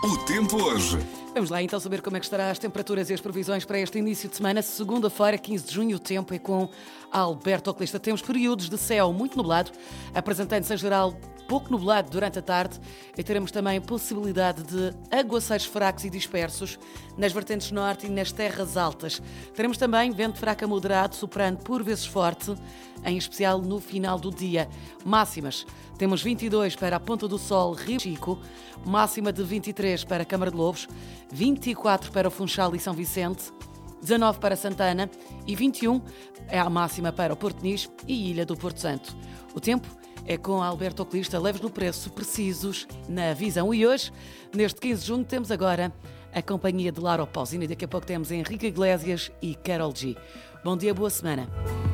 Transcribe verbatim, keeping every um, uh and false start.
O tempo hoje. Vamos lá então saber como é que estará as temperaturas e as previsões para este início de semana. Segunda-feira, quinze de junho, o tempo é com Alberto Oclista. Temos períodos de céu muito nublado, apresentando-se em geral pouco nublado durante a tarde, e teremos também possibilidade de aguaceiros fracos e dispersos nas vertentes norte e nas terras altas. Teremos também vento fraco a moderado, soprando por vezes forte, em especial no final do dia. Máximas: temos vinte e dois para a Ponta do Sol, Rio Chico, máxima de vinte e três para a Câmara de Lobos, vinte e quatro para o Funchal e São Vicente, dezanove para Santana e vinte e um é a máxima para o Porto Nis e Ilha do Porto Santo. O tempo é com Alberto Oclista, leves no preço, precisos na visão. E hoje, neste quinze de junho, temos agora a companhia de Laura Pausini. Daqui a pouco temos Henrique Iglesias e Carol G. Bom dia, boa semana.